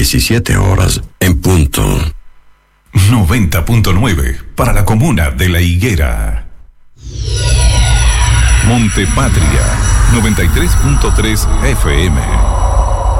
17 horas en punto. 90.9 para la comuna de La Higuera. Montepatria 93.3 FM.